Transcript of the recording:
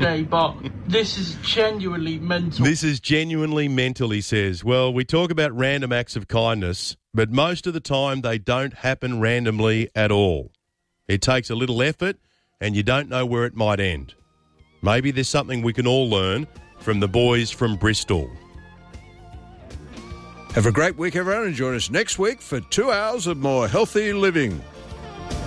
day, but this is genuinely mental. This is genuinely mental, he says. Well, we talk about random acts of kindness, but most of the time they don't happen randomly at all. It takes a little effort, and you don't know where it might end. Maybe there's something we can all learn from the boys from Bristol. Have a great week, everyone, and join us next week for 2 hours of more healthy living.